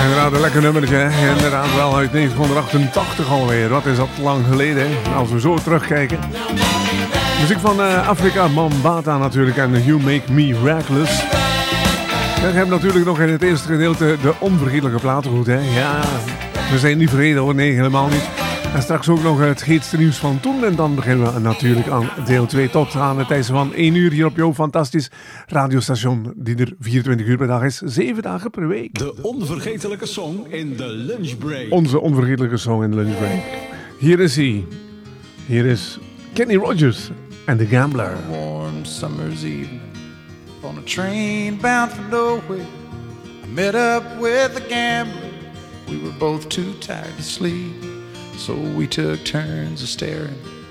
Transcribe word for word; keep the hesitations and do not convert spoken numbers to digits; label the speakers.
Speaker 1: Inderdaad, een lekker nummertje. Inderdaad, wel uit negentien achtentachtig alweer. Wat is dat lang geleden, hè? Als we zo terugkijken. Muziek van uh, Afrika Bambaataa natuurlijk en You Make Me Reckless. En je hebt natuurlijk nog in het eerste gedeelte de onvergetelijke platengoed, hè? Ja, we zijn niet vergeten hoor, nee, helemaal niet. En straks ook nog het heetste nieuws van toen. En dan beginnen we natuurlijk aan deel twee tot aan het tijdens van één uur hier op jouw fantastisch radiostation. Die er vierentwintig uur per dag is, zeven dagen per week.
Speaker 2: De onvergetelijke song in de lunchbreak.
Speaker 1: Onze onvergetelijke song in de lunchbreak. Hier is hij. Hier is Kenny Rogers en The Gambler.
Speaker 3: Warm summer's evening on a train bound for nowhere. I met up with a gambler. We were both too tired to sleep. So we took turns of staring